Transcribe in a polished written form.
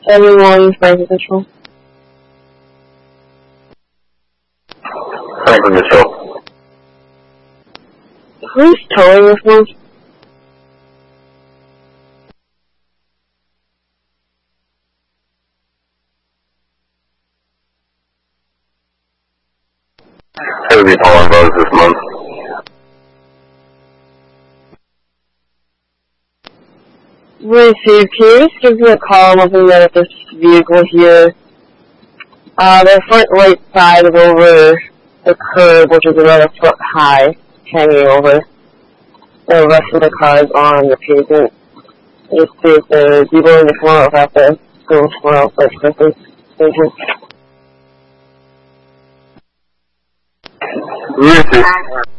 Everyone, Franklin Control. Franklin Control. Who's towing this one? It would be Paul and Buzz this month. Received. Can you just give me a call looking at this vehicle here? The front right side is over the curb, which is about a foot high, hanging over. The rest of the car is on the pavement. Just see if they're willing to come out without the go somewhere else like quickly. Thank you. Received.